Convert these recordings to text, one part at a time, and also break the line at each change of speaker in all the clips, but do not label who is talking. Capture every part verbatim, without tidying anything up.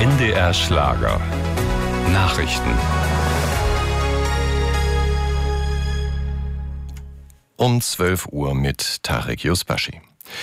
N D R Schlager. Nachrichten. Um zwölf Uhr mit Tarek Yusbashi.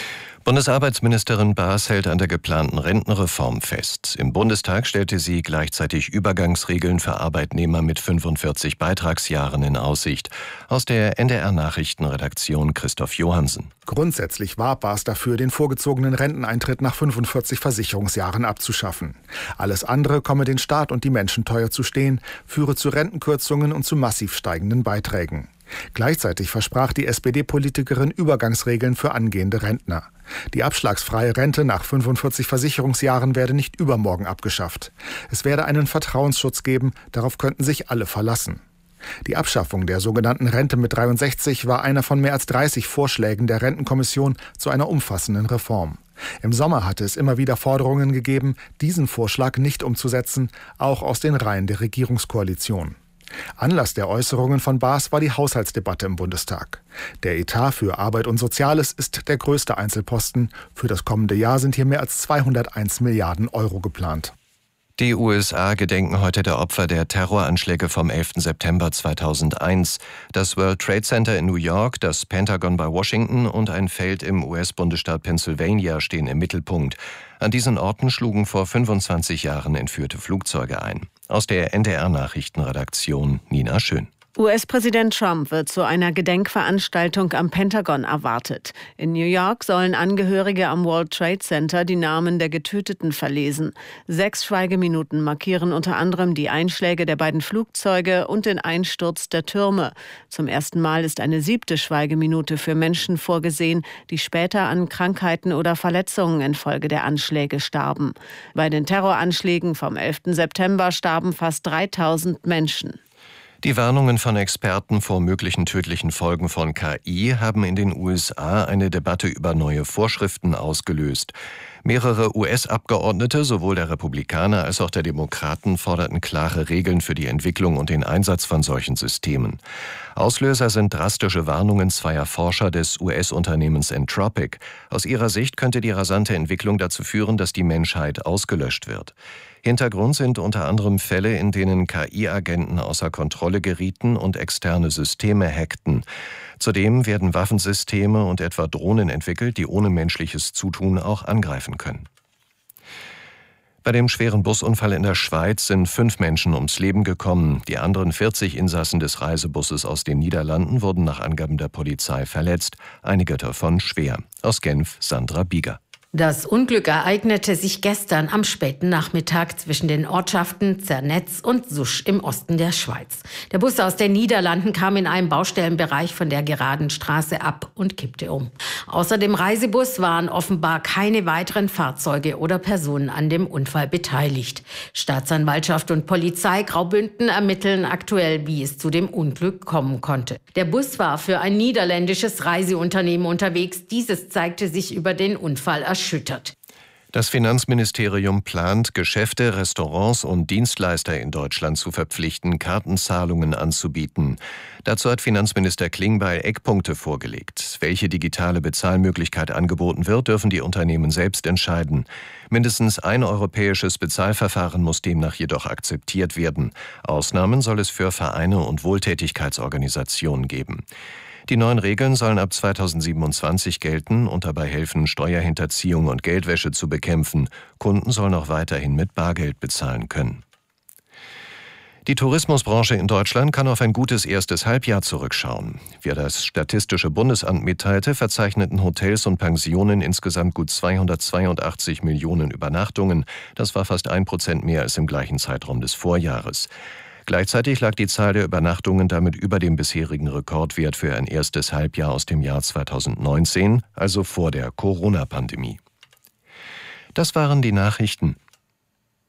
Bundesarbeitsministerin Baas hält an der geplanten Rentenreform fest. Im Bundestag stellte sie gleichzeitig Übergangsregeln für Arbeitnehmer mit fünfundvierzig Beitragsjahren in Aussicht. Aus der N D R-Nachrichtenredaktion Christoph Johansen.
Grundsätzlich war Baas dafür, den vorgezogenen Renteneintritt nach fünfundvierzig Versicherungsjahren abzuschaffen. Alles andere komme den Staat und die Menschen teuer zu stehen, führe zu Rentenkürzungen und zu massiv steigenden Beiträgen. Gleichzeitig versprach die S P D-Politikerin Übergangsregeln für angehende Rentner. Die abschlagsfreie Rente nach fünfundvierzig Versicherungsjahren werde nicht übermorgen abgeschafft. Es werde einen Vertrauensschutz geben, darauf könnten sich alle verlassen. Die Abschaffung der sogenannten Rente mit dreiundsechzig war einer von mehr als dreißig Vorschlägen der Rentenkommission zu einer umfassenden Reform. Im Sommer hatte es immer wieder Forderungen gegeben, diesen Vorschlag nicht umzusetzen, auch aus den Reihen der Regierungskoalition. Anlass der Äußerungen von Baas war die Haushaltsdebatte im Bundestag. Der Etat für Arbeit und Soziales ist der größte Einzelposten. Für das kommende Jahr sind hier mehr als zweihunderteins Milliarden Euro geplant.
Die U S A gedenken heute der Opfer der Terroranschläge vom elften September zweitausendeins. Das World Trade Center in New York, das Pentagon bei Washington und ein Feld im U S-Bundesstaat Pennsylvania stehen im Mittelpunkt. An diesen Orten schlugen vor fünfundzwanzig Jahren entführte Flugzeuge ein. Aus der N D R-Nachrichtenredaktion Nina Schön.
U S-Präsident Trump wird zu einer Gedenkveranstaltung am Pentagon erwartet. In New York sollen Angehörige am World Trade Center die Namen der Getöteten verlesen. Sechs Schweigeminuten markieren unter anderem die Einschläge der beiden Flugzeuge und den Einsturz der Türme. Zum ersten Mal ist eine siebte Schweigeminute für Menschen vorgesehen, die später an Krankheiten oder Verletzungen infolge der Anschläge starben. Bei den Terroranschlägen vom elften September starben fast dreitausend Menschen.
Die Warnungen von Experten vor möglichen tödlichen Folgen von K I haben in den U S A eine Debatte über neue Vorschriften ausgelöst. Mehrere U S-Abgeordnete, sowohl der Republikaner als auch der Demokraten, forderten klare Regeln für die Entwicklung und den Einsatz von solchen Systemen. Auslöser sind drastische Warnungen zweier Forscher des U S-Unternehmens Anthropic. Aus ihrer Sicht könnte die rasante Entwicklung dazu führen, dass die Menschheit ausgelöscht wird. Hintergrund sind unter anderem Fälle, in denen K I-Agenten außer Kontrolle gerieten und externe Systeme hackten. Zudem werden Waffensysteme und etwa Drohnen entwickelt, die ohne menschliches Zutun auch angreifen können. Bei dem schweren Busunfall in der Schweiz sind fünf Menschen ums Leben gekommen. Die anderen vierzig Insassen des Reisebusses aus den Niederlanden wurden nach Angaben der Polizei verletzt, einige davon schwer. Aus Genf Sandra Bieger.
Das Unglück ereignete sich gestern am späten Nachmittag zwischen den Ortschaften Zernetz und Susch im Osten der Schweiz. Der Bus aus den Niederlanden kam in einem Baustellenbereich von der geraden Straße ab und kippte um. Außer dem Reisebus waren offenbar keine weiteren Fahrzeuge oder Personen an dem Unfall beteiligt. Staatsanwaltschaft und Polizei Graubünden ermitteln aktuell, wie es zu dem Unglück kommen konnte. Der Bus war für ein niederländisches Reiseunternehmen unterwegs. Dieses zeigte sich über den Unfall erschüttert. Erschüttert.
Das Finanzministerium plant, Geschäfte, Restaurants und Dienstleister in Deutschland zu verpflichten, Kartenzahlungen anzubieten. Dazu hat Finanzminister Klingbeil Eckpunkte vorgelegt. Welche digitale Bezahlmöglichkeit angeboten wird, dürfen die Unternehmen selbst entscheiden. Mindestens ein europäisches Bezahlverfahren muss demnach jedoch akzeptiert werden. Ausnahmen soll es für Vereine und Wohltätigkeitsorganisationen geben. Die neuen Regeln sollen ab zweitausendsiebenundzwanzig gelten und dabei helfen, Steuerhinterziehung und Geldwäsche zu bekämpfen. Kunden sollen auch weiterhin mit Bargeld bezahlen können. Die Tourismusbranche in Deutschland kann auf ein gutes erstes Halbjahr zurückschauen. Wie das Statistische Bundesamt mitteilte, verzeichneten Hotels und Pensionen insgesamt gut zweihundertzweiundachtzig Millionen Übernachtungen. Das war fast ein Prozent mehr als im gleichen Zeitraum des Vorjahres. Gleichzeitig lag die Zahl der Übernachtungen damit über dem bisherigen Rekordwert für ein erstes Halbjahr aus dem Jahr zweitausendneunzehn, also vor der Corona-Pandemie. Das waren die Nachrichten.